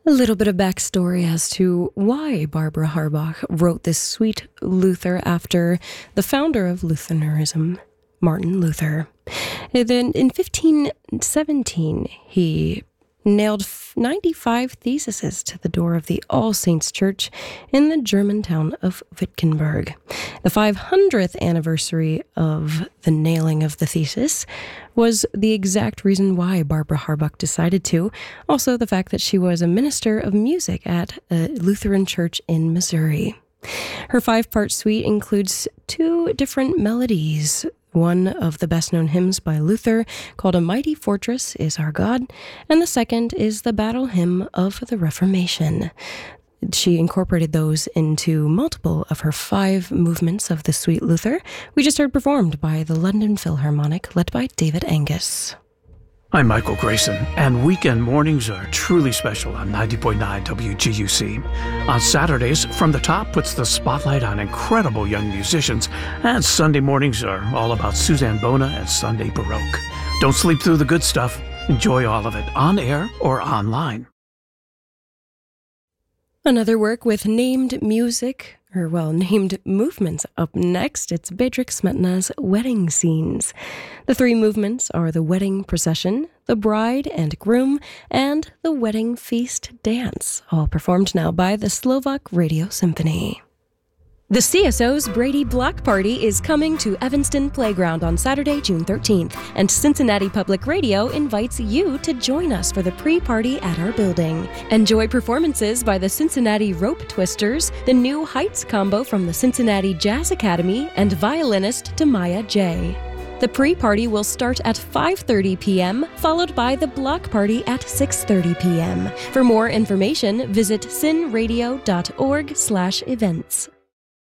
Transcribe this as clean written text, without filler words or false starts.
A little bit of backstory as to why Barbara Harbach wrote this Suite Luther after the founder of Lutheranism, Martin Luther. And then in 1517, he nailed 95 theses to the door of the All Saints Church in the German town of Wittenberg. The 500th anniversary of the nailing of the thesis was the exact reason why Barbara Harbach decided to. Also, the fact that she was a minister of music at a Lutheran church in Missouri. Her 5-part suite includes 2 different melodies. One of the best-known hymns by Luther, called A Mighty Fortress Is Our God, and the second is the Battle Hymn of the Reformation. She incorporated those into multiple of her 5 movements of the Suite Luther, we just heard performed by the London Philharmonic, led by David Angus. I'm Michael Grayson, and weekend mornings are truly special on 90.9 WGUC. On Saturdays, From the Top puts the spotlight on incredible young musicians, and Sunday mornings are all about Suzanne Bona and Sunday Baroque. Don't sleep through the good stuff. Enjoy all of it on air or online. Another work with named movements up next. It's Bedřich Smetana's Wedding Scenes. The 3 movements are the wedding procession, the bride and groom, and the wedding feast dance, all performed now by the Slovak Radio Symphony. The CSO's Brady Block Party is coming to Evanston Playground on Saturday, June 13th, and Cincinnati Public Radio invites you to join us for the pre-party at our building. Enjoy performances by the Cincinnati Rope Twisters, the New Heights combo from the Cincinnati Jazz Academy, and violinist Demaya J. The pre-party will start at 5:30 p.m., followed by the block party at 6:30 p.m. For more information, visit cinradio.org/events.